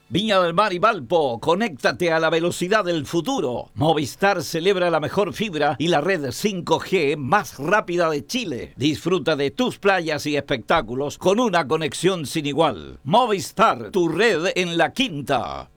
Viña del Mar y Valpo, conéctate a la velocidad del futuro. Movistar celebra la mejor fibra y la red 5G más rápida de Chile. Disfruta de tus playas y espectáculos con una conexión sin igual. Movistar, tu red en la quinta.